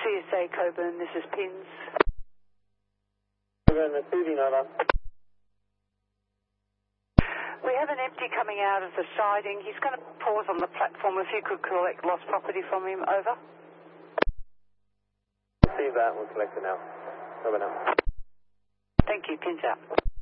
CSA Coburn, this is Pins. Coburn receiving, over. We have an empty coming out of the siding. He's going to pause on the platform. If you could collect lost property from him, over. See that, we'll collect it now. Over now. Thank you, Pins out.